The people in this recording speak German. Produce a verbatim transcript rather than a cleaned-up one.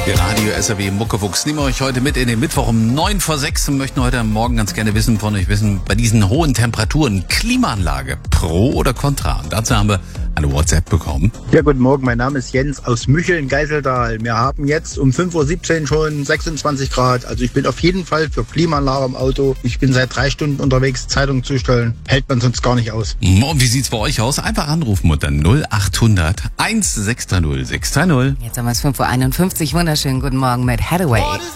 Die Radio S R W Muckefuchs nehmen wir euch heute mit in den Mittwoch um neun vor sechs und möchten heute Morgen ganz gerne wissen von euch wissen, bei diesen hohen Temperaturen, Klimaanlage, pro oder contra? Und dazu haben wir eine WhatsApp bekommen. Ja, guten Morgen, mein Name ist Jens aus Mücheln, Geiseltal. Wir haben jetzt um fünf Uhr siebzehn schon sechsundzwanzig Grad. Also ich bin auf jeden Fall für Klimaanlage im Auto. Ich bin seit drei Stunden unterwegs, Zeitung zu stellen. Hält man sonst gar nicht aus. Und wie sieht's bei euch aus? Einfach anrufen unter null acht hundert eins sechs drei null sechs drei null. Jetzt haben wir es fünf Uhr einundfünfzig. Wunderschönen guten Morgen mit Hathaway.